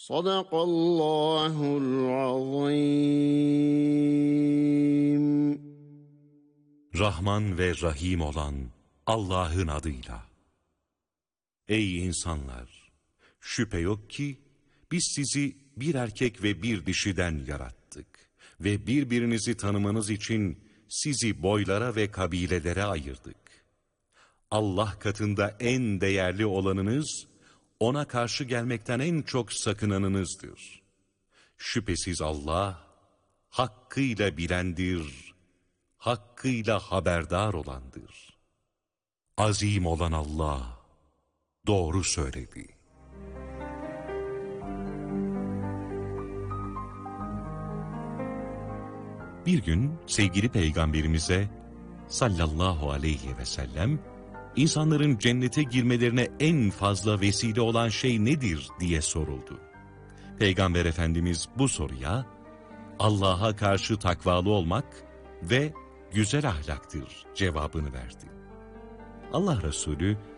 Sadakallahul azim. Rahman ve Rahim olan Allah'ın adıyla. Ey insanlar! Şüphe yok ki biz sizi bir erkek ve bir dişiden yarattık ve birbirinizi tanımanız için sizi boylara ve kabilelere ayırdık. Allah katında en değerli olanınız, ona karşı gelmekten en çok sakınanınızdır. Şüphesiz Allah, hakkıyla bilendir, hakkıyla haberdar olandır. Azim olan Allah, doğru söyledi. Bir gün sevgili Peygamberimize sallallahu aleyhi ve sellem, insanların cennete girmelerine en fazla vesile olan şey nedir diye soruldu. Peygamber Efendimiz bu soruya, Allah'a karşı takvalı olmak ve güzel ahlaktır cevabını verdi. Allah Resulü,